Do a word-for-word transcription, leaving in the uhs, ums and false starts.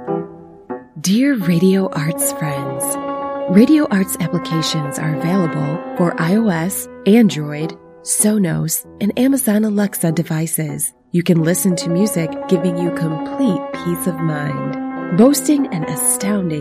Dear Radio Arts friends, Radio Arts applications are available for iOS, Android, Sonos, and Amazon Alexa devices. You can listen to music giving you complete peace of mind. Boasting an astounding